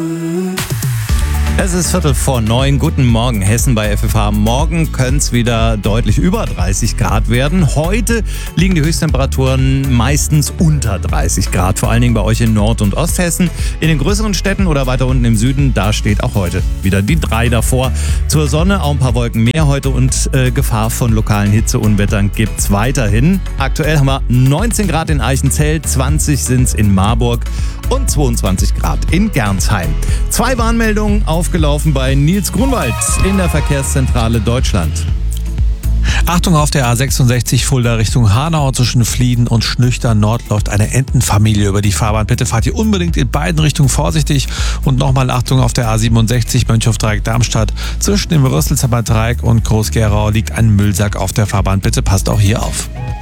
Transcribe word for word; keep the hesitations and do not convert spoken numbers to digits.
Es ist Viertel vor neun. Guten Morgen, Hessen bei F F H. Morgen können es wieder deutlich über dreißig Grad werden. Heute liegen die Höchsttemperaturen meistens unter dreißig Grad. Vor allen Dingen bei euch in Nord- und Osthessen. In den größeren Städten oder weiter unten im Süden, da steht auch heute wieder die drei davor. Zur Sonne auch ein paar Wolken mehr heute und äh, Gefahr von lokalen Hitzeunwettern gibt's weiterhin. Aktuell haben wir neunzehn Grad in Eichenzell, zwanzig sind's in Marburg und zweiundzwanzig Grad in Gernsheim. Zwei Warnmeldungen aufgelaufen bei Nils Grunwald in der Verkehrszentrale Deutschland. Achtung, auf der A sechsundsechzig Fulda Richtung Hanau zwischen Flieden und Schnüchtern Nord läuft eine Entenfamilie über die Fahrbahn. Bitte fahrt ihr unbedingt in beiden Richtungen vorsichtig. Und nochmal Achtung, auf der A siebenundsechzig Mönchhof-Dreieck Darmstadt zwischen dem Rüsselsheimer Dreieck und Groß-Gerau liegt ein Müllsack auf der Fahrbahn. Bitte passt auch hier auf.